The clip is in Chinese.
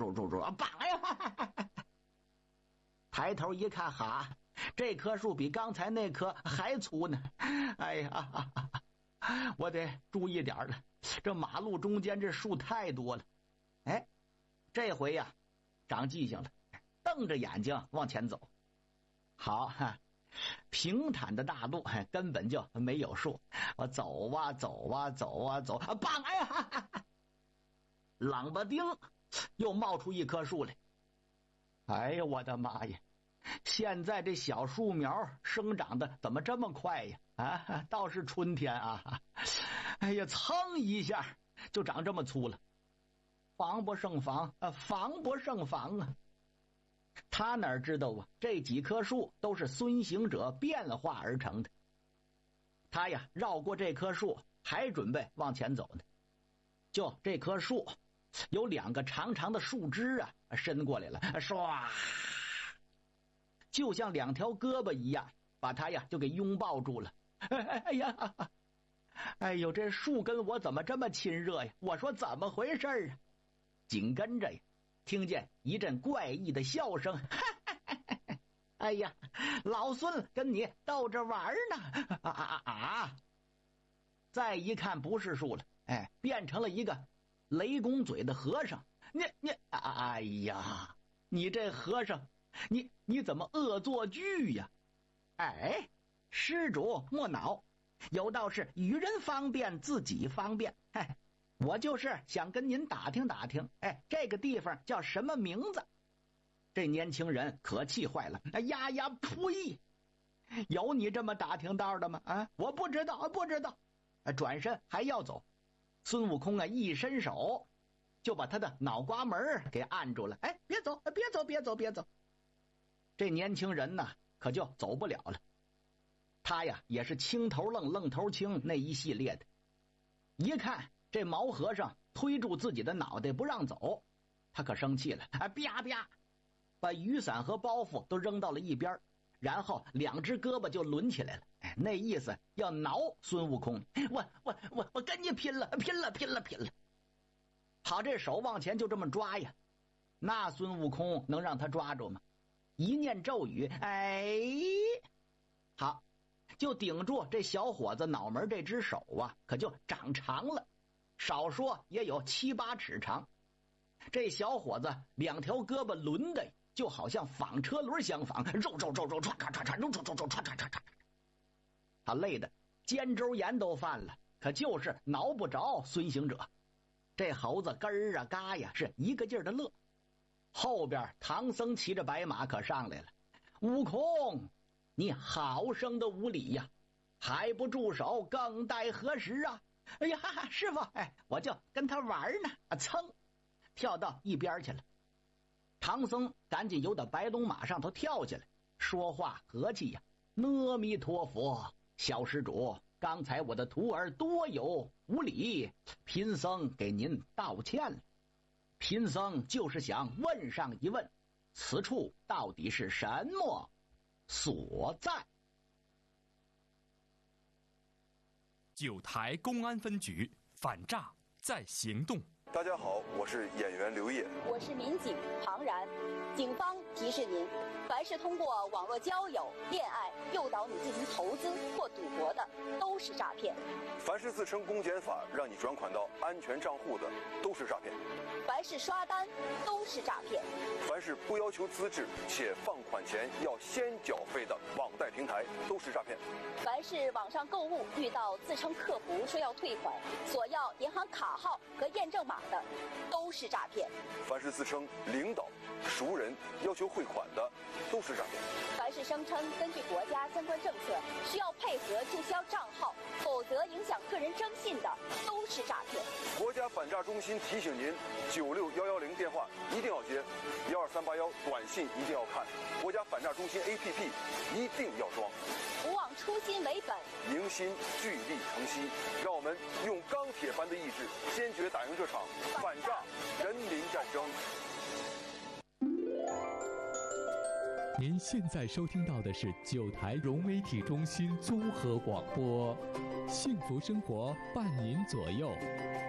绑呀！抬头一看，哈，这棵树比刚才那棵还粗呢。哎呀，我得注意点了，这马路中间这树太多了。哎，这回呀，长记性了，瞪着眼睛往前走。好，平坦的大路根本就没有树，我走啊走啊走啊走啊，绑！哎呀，啷吧丁，又冒出一棵树来。哎呀，我的妈呀！现在这小树苗生长的怎么这么快呀？啊，倒是春天啊！哎呀，噌一下就长这么粗了，防不胜防啊，防不胜防啊！他哪知道啊，这几棵树都是孙行者变化而成的。他呀，绕过这棵树，还准备往前走呢。就这棵树，有两个长长的树枝啊，伸过来了，唰，就像两条胳膊一样，把他呀就给拥抱住了。哎呀，哎呦，这树跟我怎么这么亲热呀？我说怎么回事啊？紧跟着呀，听见一阵怪异的笑声。哎呀，老孙跟你逗着玩呢！再一看不是树了，哎，变成了一个雷公嘴的和尚。哎呀，你这和尚，你怎么恶作剧呀？哎，施主莫恼，有道是与人方便自己方便。哎，我就是想跟您打听打听，哎，这个地方叫什么名字？这年轻人可气坏了。哎呀呀，呸！有你这么打听道的吗？啊，我不知道，不知道。转身还要走，孙悟空啊一伸手就把他的脑瓜门给按住了。哎，别走，别走，别走，别走！这年轻人呢可就走不了了。他呀也是青头愣愣头青那一系列的，一看这毛和尚推住自己的脑袋不让走，他可生气了。啊，啪啪，把雨伞和包袱都扔到了一边，然后两只胳膊就抡起来了。哎，那意思要挠孙悟空。我跟你拼了，拼了，拼了，拼了！好，这手往前就这么抓呀，那孙悟空能让他抓住吗？一念咒语，哎，好，就顶住这小伙子脑门这只手啊，可就长长了，少说也有7、8尺长。这小伙子两条胳膊抡的就好像纺车轮相仿，肉唰唰唰，肉唰唰唰，他累的肩周炎都犯了，可就是挠不着孙行者。这猴子根儿啊嘎呀是一个劲儿的乐。后边唐僧骑着白马可上来了。悟空，你好生的无礼呀，还不住手，更待何时啊？哎呀，师傅，哎，我就跟他玩呢。噌，跳到一边去了。唐僧赶紧由到白龙马上头跳下来，说话和气呀。阿弥陀佛，小施主，刚才我的徒儿多有无礼，贫僧给您道歉了。贫僧就是想问上一问，此处到底是什么所在？ 九台公安分局反诈在行动。 大家好，我是演员刘烨， 我是民警庞然。警方提示您，凡是通过网络交友、恋爱诱导你进行投资或赌博的，都是诈骗。 凡是自称公检法让你转款到安全账户的，都是诈骗。 凡是刷单，都是诈骗。 凡是不要求资质且放款前要先缴费的网贷平台，都是诈骗。 凡是网上购物遇到自称客服说要退款，索要银行卡号和验证码的，都是诈骗。 凡是自称领导、熟人要求汇款的，都是诈骗。 凡是声称根据国家相关政策需要配合注销账号，否则影响个人征信的，都是诈骗。 国家反诈中心提醒您，96110电话一定要接，12381短信一定要看，国家反诈中心 APP 一定要装。 不忘初心为本， 凝心聚力成溪，让我们用钢铁般的意志，坚决打赢这场反诈人民战争。 您现在收听到的是九台融媒体中心综合广播，幸福生活伴您左右。